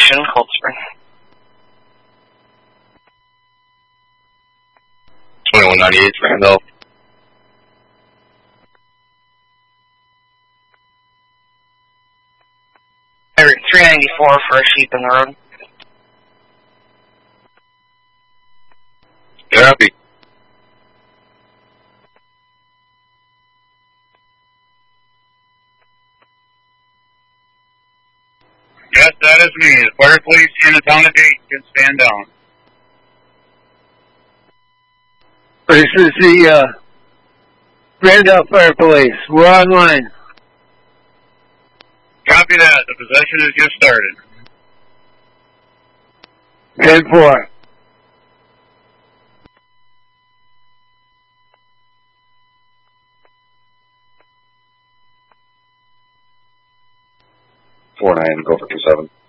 location, Cold Spring. 2198 Randolph. I route 394 for a sheep in the road. Copy. Yes, that is me. The fire police in the town of Dayton can stand down. This is the Randolph Fire Police. We're online. Copy that. The possession has just started. 10-4. Go for 27.